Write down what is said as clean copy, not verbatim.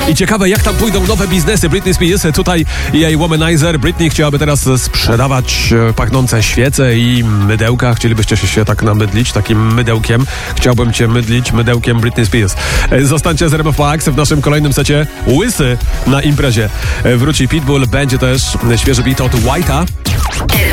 I ciekawe, jak tam pójdą nowe biznesy Britney Spears. Tutaj jej womanizer. Britney chciałaby teraz sprzedawać pachnące świece i mydełka. Chcielibyście się tak namydlić takim mydełkiem? Chciałbym cię mydlić mydełkiem Britney Spears. Zostańcie z RMF Max. W naszym kolejnym secie łysy na imprezie. Wróci Pitbull. Będzie też świeży beat od White'a.